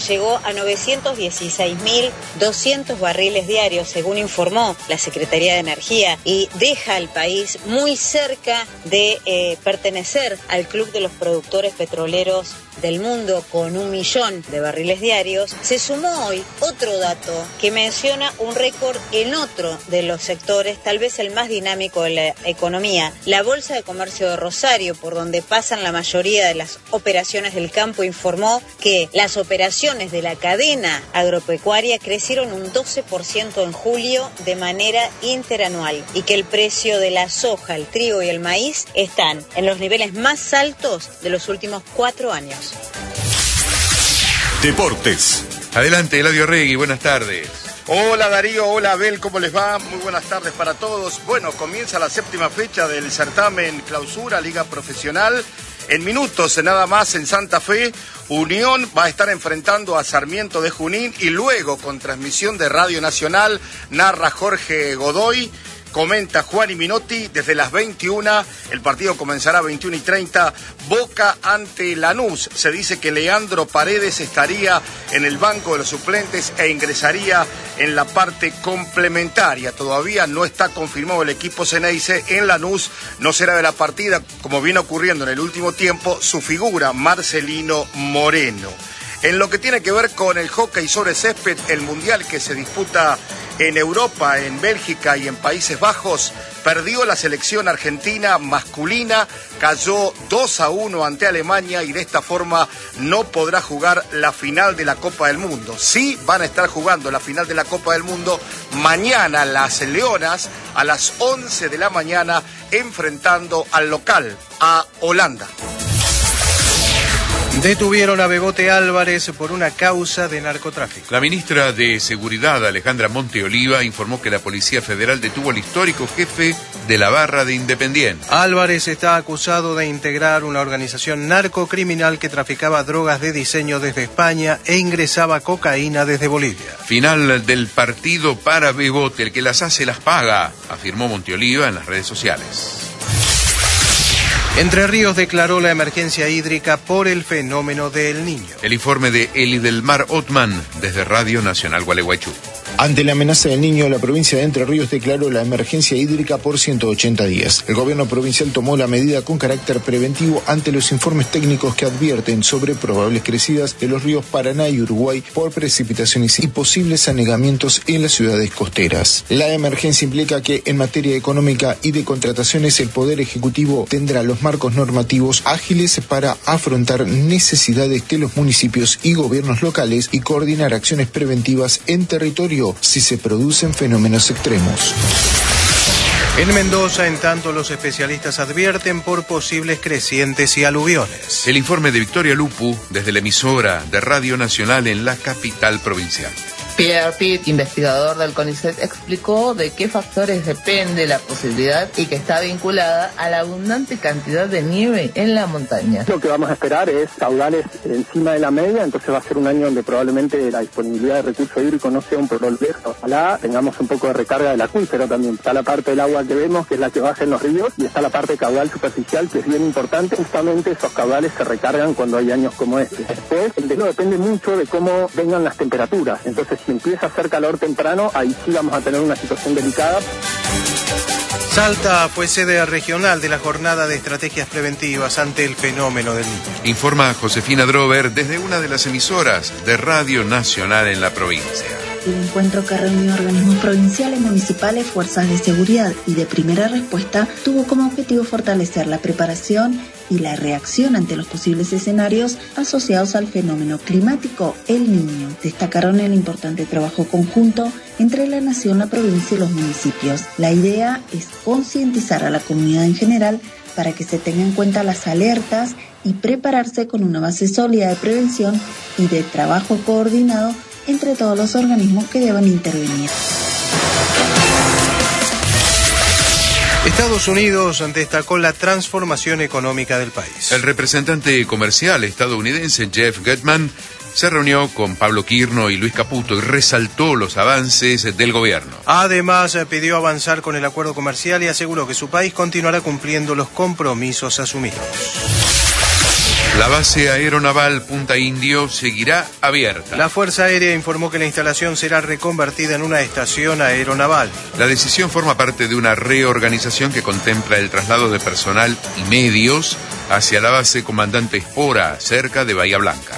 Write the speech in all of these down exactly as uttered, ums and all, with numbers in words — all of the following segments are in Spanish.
Llegó a novecientos dieciséis mil doscientos barriles diarios, según informó la Secretaría de Energía, y deja al país muy cerca de eh, pertenecer al Club de los Productores Petroleros del Mundo con un millón de barriles diarios. Se sumó hoy otro dato que menciona un récord en otro de los sectores, tal vez el más dinámico de la economía. La Bolsa de Comercio de Rosario, por donde pasan la mayoría de las operaciones del campo, informó que las operaciones de la cadena agropecuaria crecieron un doce por ciento en julio de manera interanual y que el precio de la soja, el trigo y el maíz están en los niveles más altos de los últimos cuatro años. Deportes. Adelante, Eladio Regui, buenas tardes. Hola Darío, hola Abel, ¿cómo les va? Muy buenas tardes para todos. Bueno, comienza la séptima fecha del certamen Clausura Liga Profesional. En minutos, nada más, en Santa Fe, Unión va a estar enfrentando a Sarmiento de Junín y luego, con transmisión de Radio Nacional, narra Jorge Godoy. Comenta Juan y Minotti desde las veintiuna, el partido comenzará a veintiuna y treinta, Boca ante Lanús. Se dice que Leandro Paredes estaría en el banco de los suplentes e ingresaría en la parte complementaria. Todavía no está confirmado el equipo Ceneice. En Lanús no será de la partida, como viene ocurriendo en el último tiempo, su figura Marcelino Moreno. En lo que tiene que ver con el hockey sobre césped, el mundial que se disputa en Europa, en Bélgica y en Países Bajos, perdió la selección argentina masculina, cayó dos a uno ante Alemania y de esta forma no podrá jugar la final de la Copa del Mundo. Sí van a estar jugando la final de la Copa del Mundo mañana las Leonas a las once de la mañana enfrentando al local, a Holanda. Detuvieron a Bebote Álvarez por una causa de narcotráfico. La ministra de Seguridad, Alejandra Monteoliva, informó que la Policía Federal detuvo al histórico jefe de la barra de Independiente. Álvarez está acusado de integrar una organización narcocriminal que traficaba drogas de diseño desde España e ingresaba cocaína desde Bolivia. Final del partido para Bebote, el que las hace las paga, afirmó Monteoliva en las redes sociales. Entre Ríos declaró la emergencia hídrica por el fenómeno del Niño. El informe de Elidelmar Otman desde Radio Nacional Gualeguaychú. Ante la amenaza del Niño, la provincia de Entre Ríos declaró la emergencia hídrica por ciento ochenta días. El gobierno provincial tomó la medida con carácter preventivo ante los informes técnicos que advierten sobre probables crecidas de los ríos Paraná y Uruguay por precipitaciones y posibles anegamientos en las ciudades costeras. La emergencia implica que en materia económica y de contrataciones el Poder Ejecutivo tendrá los marcos normativos ágiles para afrontar necesidades de los municipios y gobiernos locales y coordinar acciones preventivas en territorio si se producen fenómenos extremos. En Mendoza, en tanto, los especialistas advierten por posibles crecientes y aluviones. El informe de Victoria Lupu desde la emisora de Radio Nacional en la capital provincial. Pierre Pitt, investigador del CONICET, explicó de qué factores depende la posibilidad y que está vinculada a la abundante cantidad de nieve en la montaña. Lo que vamos a esperar es caudales encima de la media, entonces va a ser un año donde probablemente la disponibilidad de recursos hídricos no sea un problema. Ojalá tengamos un poco de recarga del acuífero también. Está la parte del agua que vemos, que es la que baja en los ríos, y está la parte caudal superficial, que es bien importante. Justamente esos caudales se recargan cuando hay años como este. Después, el deshielo depende mucho de cómo vengan las temperaturas. Entonces, si empieza a hacer calor temprano, ahí sí vamos a tener una situación delicada. Salta fue sede regional de la jornada de estrategias preventivas ante el fenómeno del Niño. Informa Josefina Drover desde una de las emisoras de Radio Nacional en la provincia. El encuentro que reunió organismos provinciales, municipales, fuerzas de seguridad y de primera respuesta tuvo como objetivo fortalecer la preparación y la reacción ante los posibles escenarios asociados al fenómeno climático El Niño. Destacaron el importante trabajo conjunto entre la nación, la provincia y los municipios. La idea es concientizar a la comunidad en general para que se tengan en cuenta las alertas y prepararse con una base sólida de prevención y de trabajo coordinado entre todos los organismos que deban intervenir. Estados Unidos destacó la transformación económica del país. El representante comercial estadounidense Jeff Gutman se reunió con Pablo Quirno y Luis Caputo y resaltó los avances del gobierno. Además, pidió avanzar con el acuerdo comercial y aseguró que su país continuará cumpliendo los compromisos asumidos. La base aeronaval Punta Indio seguirá abierta. La Fuerza Aérea informó que la instalación será reconvertida en una estación aeronaval. La decisión forma parte de una reorganización que contempla el traslado de personal y medios hacia la base Comandante Espora, cerca de Bahía Blanca.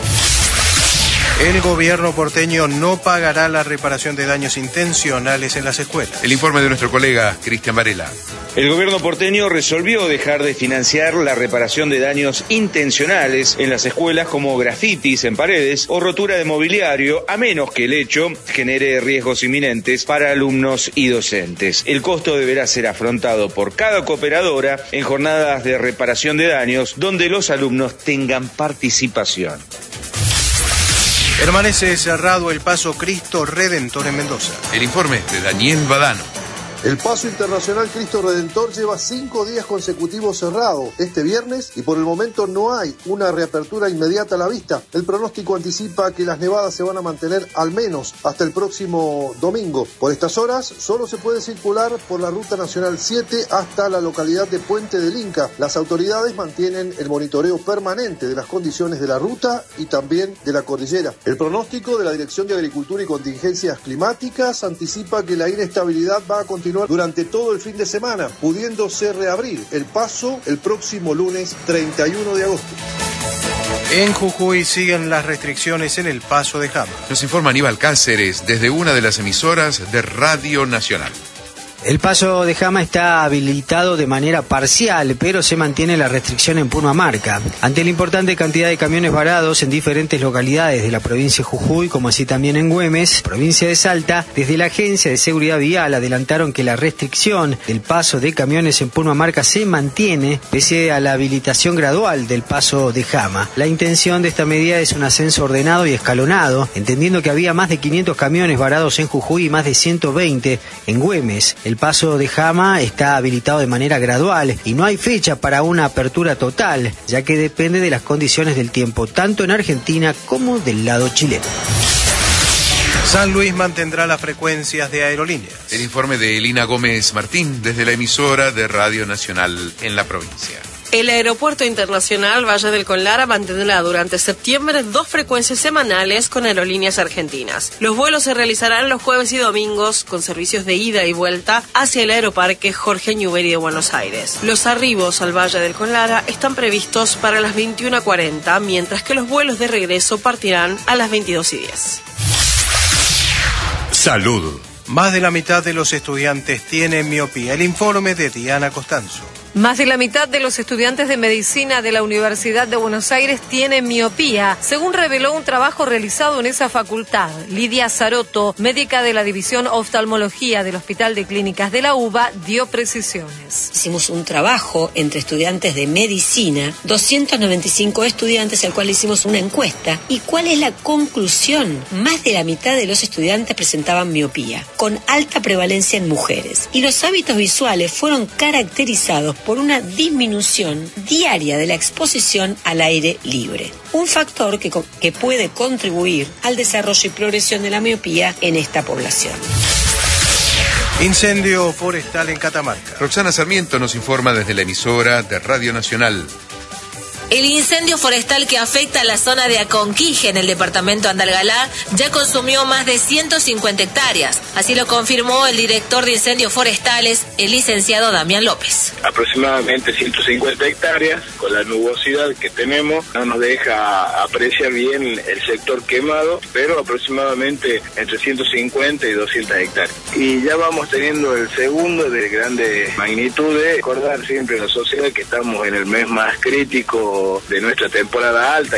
El gobierno porteño no pagará la reparación de daños intencionales en las escuelas. El informe de nuestro colega Cristian Varela. El gobierno porteño resolvió dejar de financiar la reparación de daños intencionales en las escuelas, como grafitis en paredes o rotura de mobiliario, a menos que el hecho genere riesgos inminentes para alumnos y docentes. El costo deberá ser afrontado por cada cooperadora en jornadas de reparación de daños donde los alumnos tengan participación. Permanece cerrado el paso Cristo Redentor en Mendoza. El informe de Daniel Badano. El Paso Internacional Cristo Redentor lleva cinco días consecutivos cerrado este viernes y por el momento no hay una reapertura inmediata a la vista. El pronóstico anticipa que las nevadas se van a mantener al menos hasta el próximo domingo. Por estas horas solo se puede circular por la Ruta Nacional siete hasta la localidad de Puente del Inca. Las autoridades mantienen el monitoreo permanente de las condiciones de la ruta y también de la cordillera. El pronóstico de la Dirección de Agricultura y Contingencias Climáticas anticipa que la inestabilidad va a continuar durante todo el fin de semana, pudiéndose reabrir el paso el próximo lunes treinta y uno de agosto. En Jujuy siguen las restricciones en el paso de Jama. Nos informa Aníbal Cáceres desde una de las emisoras de Radio Nacional. El paso de Jama está habilitado de manera parcial, pero se mantiene la restricción en Pumamarca. Ante la importante cantidad de camiones varados en diferentes localidades de la provincia de Jujuy, como así también en Güemes, provincia de Salta, desde la Agencia de Seguridad Vial adelantaron que la restricción del paso de camiones en Pumamarca se mantiene pese a la habilitación gradual del paso de Jama. La intención de esta medida es un ascenso ordenado y escalonado, entendiendo que había más de quinientos camiones varados en Jujuy y más de ciento veinte en Güemes. El paso de Jama está habilitado de manera gradual y no hay fecha para una apertura total, ya que depende de las condiciones del tiempo, tanto en Argentina como del lado chileno. San Luis mantendrá las frecuencias de aerolíneas. El informe de Elina Gómez Martín desde la emisora de Radio Nacional en la provincia. El Aeropuerto Internacional Valle del Conlara mantendrá durante septiembre dos frecuencias semanales con aerolíneas argentinas. Los vuelos se realizarán los jueves y domingos con servicios de ida y vuelta hacia el Aeroparque Jorge Newbery de Buenos Aires. Los arribos al Valle del Conlara están previstos para las veintiuna cuarenta, mientras que los vuelos de regreso partirán a las veintidós y diez. Salud. Más de la mitad de los estudiantes tienen miopía. El informe de Diana Costanzo. Más de la mitad de los estudiantes de medicina de la Universidad de Buenos Aires tienen miopía, según reveló un trabajo realizado en esa facultad. Lidia Zaroto, médica de la División Oftalmología del Hospital de Clínicas de la UBA, dio precisiones. Hicimos un trabajo entre estudiantes de medicina, doscientos noventa y cinco estudiantes, al cual hicimos una encuesta. ¿Y cuál es la conclusión? Más de la mitad de los estudiantes presentaban miopía, con alta prevalencia en mujeres. Y los hábitos visuales fueron caracterizados por una disminución diaria de la exposición al aire libre. Un factor que, que puede contribuir al desarrollo y progresión de la miopía en esta población. Incendio forestal en Catamarca. Roxana Sarmiento nos informa desde la emisora de Radio Nacional. El incendio forestal que afecta a la zona de Aconquije en el departamento Andalgalá ya consumió más de ciento cincuenta hectáreas. Así lo confirmó el director de incendios forestales, el licenciado Damián López. Aproximadamente ciento cincuenta hectáreas, con la nubosidad que tenemos, no nos deja apreciar bien el sector quemado, pero aproximadamente entre ciento cincuenta y doscientas hectáreas. Y ya vamos teniendo el segundo de grandes magnitudes. Recordar siempre a la sociedad que estamos en el mes más crítico de nuestra temporada alta.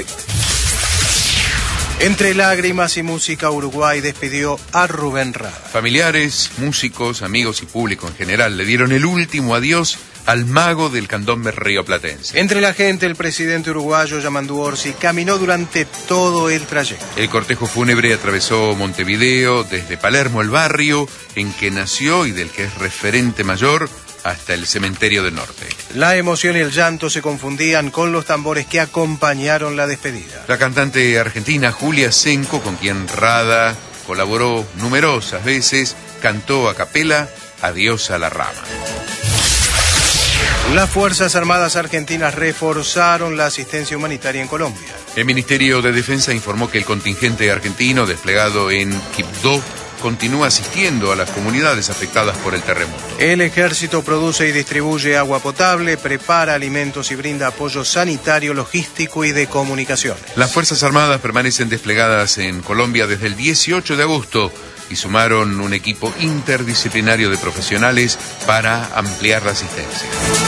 Entre lágrimas y música, Uruguay despidió a Rubén Rada. Familiares, músicos, amigos y público en general le dieron el último adiós al mago del candombe rioplatense. Entre la gente, el presidente uruguayo Yamandu Orsi caminó durante todo el trayecto. El cortejo fúnebre atravesó Montevideo, desde Palermo, el barrio en que nació y del que es referente mayor, hasta el cementerio del norte. La emoción y el llanto se confundían con los tambores que acompañaron la despedida. La cantante argentina Julia Senco, con quien Rada colaboró numerosas veces, cantó a capela Adiós a la rama. Las Fuerzas Armadas Argentinas reforzaron la asistencia humanitaria en Colombia. El Ministerio de Defensa informó que el contingente argentino desplegado en Quibdó continúa asistiendo a las comunidades afectadas por el terremoto. El ejército produce y distribuye agua potable, prepara alimentos y brinda apoyo sanitario, logístico y de comunicaciones. Las Fuerzas Armadas permanecen desplegadas en Colombia desde el dieciocho de agosto y sumaron un equipo interdisciplinario de profesionales para ampliar la asistencia.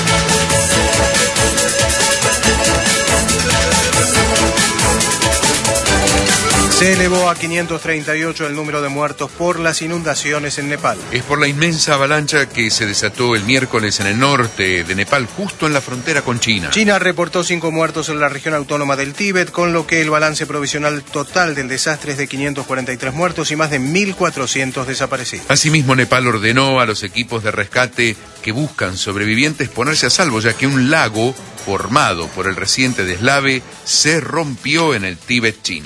Se elevó a quinientos treinta y ocho el número de muertos por las inundaciones en Nepal. Es por la inmensa avalancha que se desató el miércoles en el norte de Nepal, justo en la frontera con China. China reportó cinco muertos en la región autónoma del Tíbet, con lo que el balance provisional total del desastre es de quinientos cuarenta y tres muertos y más de mil cuatrocientos desaparecidos. Asimismo, Nepal ordenó a los equipos de rescate que buscan sobrevivientes ponerse a salvo, ya que un lago formado por el reciente deslave se rompió en el Tíbet chino.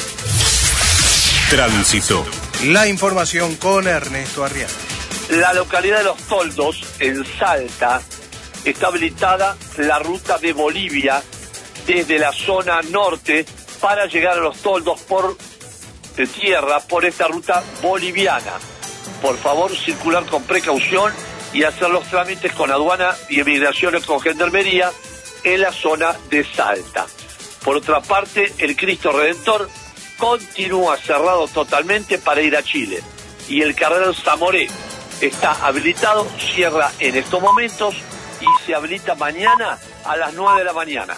Tránsito. La información con Ernesto Arriaga. La localidad de Los Toldos, en Salta, está habilitada la ruta de Bolivia desde la zona norte para llegar a Los Toldos por de tierra por esta ruta boliviana. Por favor, circular con precaución y hacer los trámites con aduana y emigraciones con gendarmería en la zona de Salta. Por otra parte, el Cristo Redentor continúa cerrado totalmente para ir a Chile y el carril Zamoré está habilitado, cierra en estos momentos y se habilita mañana a las nueve de la mañana.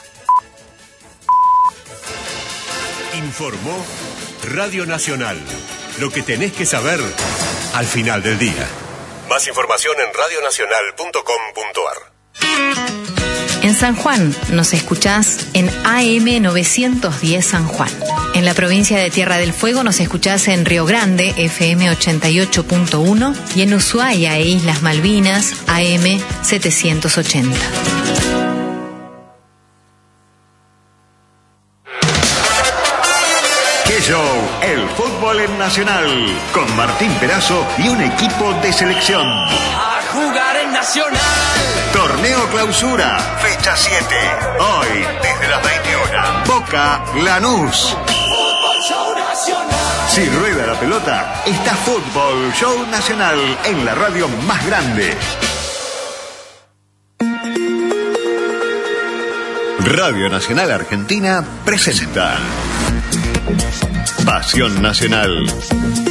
Informó Radio Nacional. Lo que tenés que saber al final del día. Más información en radio nacional punto com punto a r. En San Juan nos escuchás en A M novecientos diez San Juan. En la provincia de Tierra del Fuego nos escuchás en Río Grande, F M ochenta y ocho punto uno, y en Ushuaia e Islas Malvinas, A M setecientos ochenta. ¡Qué show! El fútbol en Nacional, con Martín Perazo y un equipo de selección. A jugar en Nacional. Torneo Clausura, fecha siete. Hoy, desde las veintiuna. Boca Lanús. Fútbol Show Nacional. Si rueda la pelota, está Fútbol Show Nacional en la radio más grande. Radio Nacional Argentina presenta Pasión Nacional.